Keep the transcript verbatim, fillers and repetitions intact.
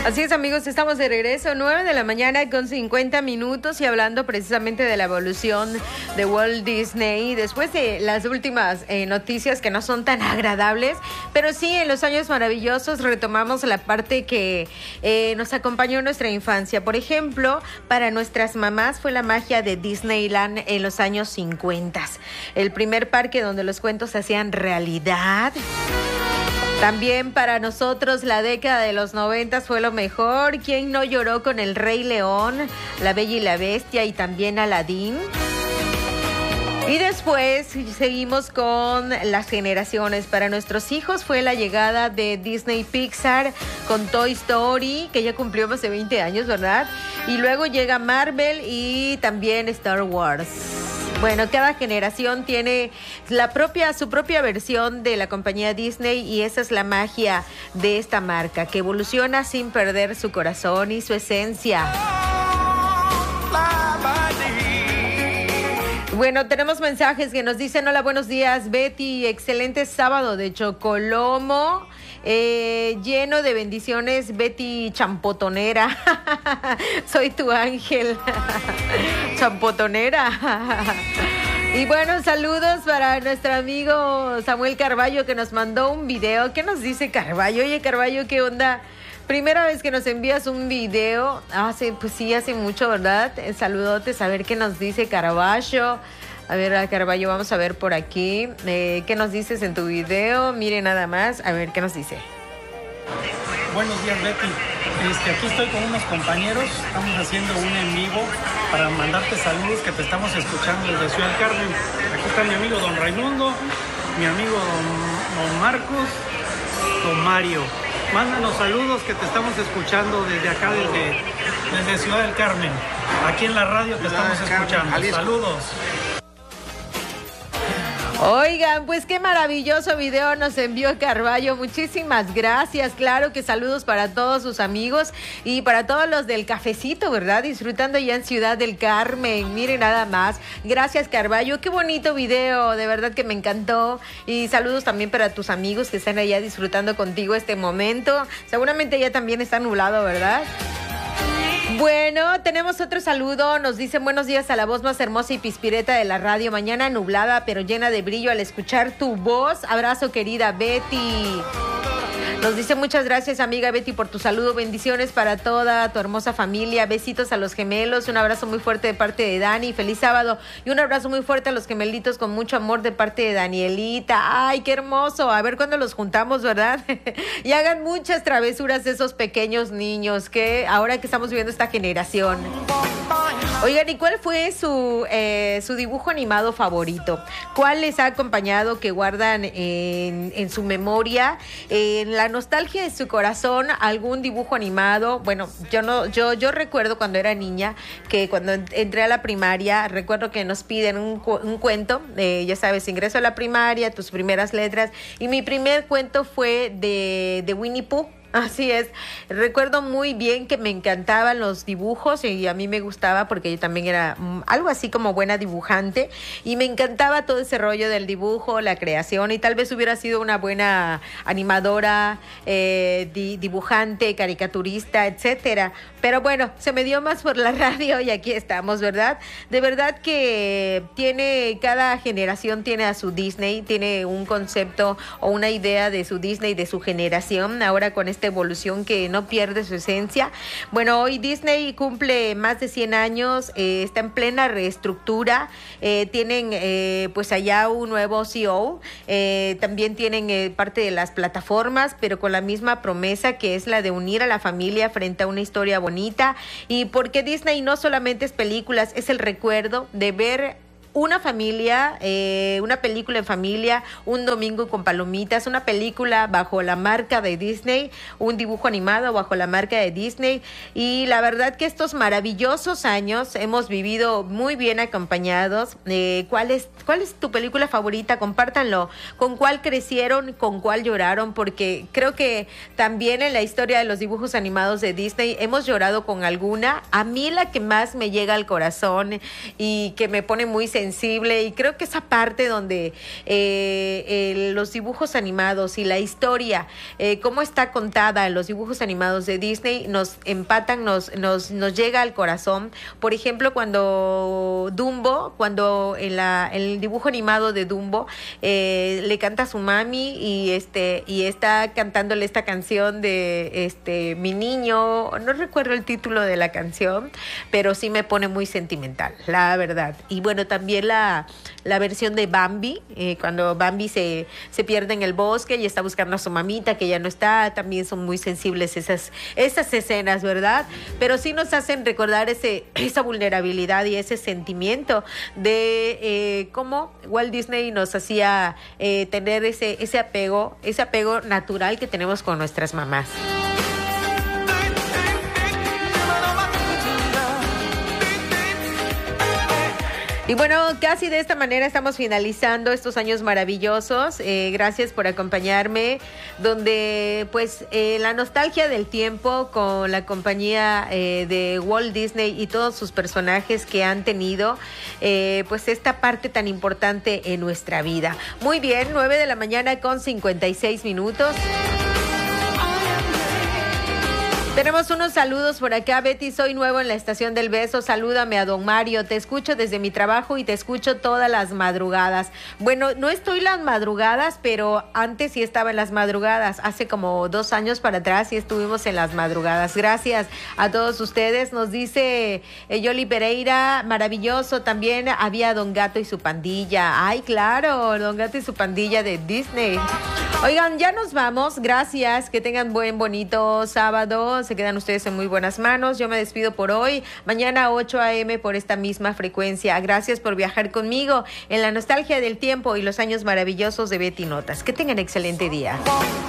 Así es, amigos, estamos de regreso, nueve de la mañana con cincuenta minutos y hablando precisamente de la evolución de Walt Disney después de las últimas eh, noticias que no son tan agradables, pero sí, en los años maravillosos retomamos la parte que eh, nos acompañó en nuestra infancia. Por ejemplo, para nuestras mamás fue la magia de Disneyland en los años cincuenta, el primer parque donde los cuentos se hacían realidad. También para nosotros la década de los noventas fue lo mejor. ¿Quién no lloró con El Rey León, La Bella y la Bestia y también Aladín? Y después seguimos con las generaciones. Para nuestros hijos fue la llegada de Disney Pixar con Toy Story, que ya cumplió más de veinte años, ¿verdad? Y luego llega Marvel y también Star Wars. Bueno, cada generación tiene la propia, su propia versión de la compañía Disney y esa es la magia de esta marca, que evoluciona sin perder su corazón y su esencia. Bueno, tenemos mensajes que nos dicen: hola, buenos días, Betty, excelente sábado de Chocolomo, eh, lleno de bendiciones, Betty Champotonera. Soy tu ángel. Champotonera. Y bueno, saludos para nuestro amigo Samuel Carballo, que nos mandó un video. ¿Qué nos dice Carballo? Oye, Carballo, ¿qué onda? Primera vez que nos envías un video. Hace, pues sí, hace mucho, ¿verdad? Saludotes, a ver qué nos dice Carballo. A ver, Carballo, vamos a ver por aquí. Eh, ¿Qué nos dices en tu video? Mire nada más, a ver qué nos dice. Buenos días, Betty. Este, aquí estoy con unos compañeros. Estamos haciendo un en vivo para mandarte saludos, que te estamos escuchando desde Ciudad del Carmen. Aquí está mi amigo Don Raimundo, mi amigo Don, Don Marcos, Don Mario. Mándanos saludos, que te estamos escuchando desde acá, desde, desde Ciudad del Carmen. Aquí en la radio te estamos escuchando. Saludos. Oigan, pues qué maravilloso video nos envió Carballo. Muchísimas gracias. Claro que saludos para todos sus amigos y para todos los del cafecito, ¿verdad? Disfrutando ya en Ciudad del Carmen. Miren nada más. Gracias, Carballo. Qué bonito video. De verdad que me encantó. Y saludos también para tus amigos que están allá disfrutando contigo este momento. Seguramente ya también está nublado, ¿verdad? Bueno, tenemos otro saludo. Nos dicen: buenos días a la voz más hermosa y pispireta de la radio. Mañana nublada, pero llena de brillo al escuchar tu voz. Abrazo, querida Betty. Nos dice: muchas gracias, amiga Betty, por tu saludo. Bendiciones para toda tu hermosa familia. Besitos a los gemelos. Un abrazo muy fuerte de parte de Dani. Feliz sábado. Y un abrazo muy fuerte a los gemelitos con mucho amor de parte de Danielita. Ay, qué hermoso. A ver cuándo los juntamos, ¿verdad? Y hagan muchas travesuras esos pequeños niños que ahora que estamos viviendo esta generación. Oigan, ¿y cuál fue su, eh, su dibujo animado favorito? ¿Cuál les ha acompañado, que guardan en, en su memoria, en la nostalgia de su corazón, algún dibujo animado? Bueno, yo no, yo, yo recuerdo cuando era niña, que cuando entré a la primaria, recuerdo que nos piden un, cu- un cuento, eh, ya sabes, ingreso a la primaria, tus primeras letras, y mi primer cuento fue de, de Winnie Pooh. Así es, recuerdo muy bien que me encantaban los dibujos y a mí me gustaba porque yo también era um, algo así como buena dibujante y me encantaba todo ese rollo del dibujo, la creación, y tal vez hubiera sido una buena animadora, eh, di- dibujante, caricaturista, etcétera. Pero bueno, se me dio más por la radio y aquí estamos, ¿verdad? De verdad que tiene, cada generación tiene a su Disney, tiene un concepto o una idea de su Disney, de su generación, ahora con este evolución que no pierde su esencia. Bueno, hoy Disney cumple más de cien años, eh, está en plena reestructura, eh, tienen eh, pues allá un nuevo C E O, eh, también tienen eh, parte de las plataformas, pero con la misma promesa, que es la de unir a la familia frente a una historia bonita. Y porque Disney no solamente es películas, es el recuerdo de ver una familia, eh, una película en familia, un domingo con palomitas, una película bajo la marca de Disney, un dibujo animado bajo la marca de Disney. Y la verdad que estos maravillosos años hemos vivido muy bien acompañados. Eh, ¿cuál es, cuál es tu película favorita? Compártanlo. ¿Con cuál crecieron? ¿Con cuál lloraron? Porque creo que también en la historia de los dibujos animados de Disney hemos llorado con alguna. A mí la que más me llega al corazón y que me pone muy sensible sensible y creo que esa parte donde eh, eh, los dibujos animados y la historia, eh, cómo está contada en los dibujos animados de Disney, nos empatan, nos, nos, nos llega al corazón. Por ejemplo, cuando Dumbo, cuando en, la, en el dibujo animado de Dumbo eh, le canta a su mami y, este, y está cantándole esta canción de este, Mi Niño, no recuerdo el título de la canción, pero sí me pone muy sentimental, la verdad. Y bueno, también la, la versión de Bambi, eh, cuando Bambi se, se pierde en el bosque y está buscando a su mamita que ya no está, también son muy sensibles esas, esas escenas, ¿verdad? Pero sí nos hacen recordar ese, esa vulnerabilidad y ese sentimiento de eh, cómo Walt Disney nos hacía eh, tener ese, ese apego, ese apego natural que tenemos con nuestras mamás. Y bueno, casi de esta manera estamos finalizando estos años maravillosos. Eh, gracias por acompañarme, donde pues eh, la nostalgia del tiempo con la compañía eh, de Walt Disney y todos sus personajes que han tenido, eh, pues esta parte tan importante en nuestra vida. Muy bien, nueve de la mañana con cincuenta y seis minutos. Tenemos unos saludos por acá. Betty, soy nuevo en la Estación del Beso. Salúdame a don Mario. Te escucho desde mi trabajo y te escucho todas las madrugadas. Bueno, no estoy las madrugadas, pero antes sí estaba en las madrugadas. Hace como dos años para atrás sí estuvimos en las madrugadas. Gracias a todos ustedes. Nos dice eh, Yoli Pereira, maravilloso. También había Don Gato y su pandilla. Ay, claro, Don Gato y su pandilla de Disney. Oigan, ya nos vamos. Gracias. Que tengan buen, bonito sábado. Se quedan ustedes en muy buenas manos. Yo me despido por hoy. Mañana ocho a eme por esta misma frecuencia. Gracias por viajar conmigo en la nostalgia del tiempo y los años maravillosos de Betty Notas. Que tengan excelente día.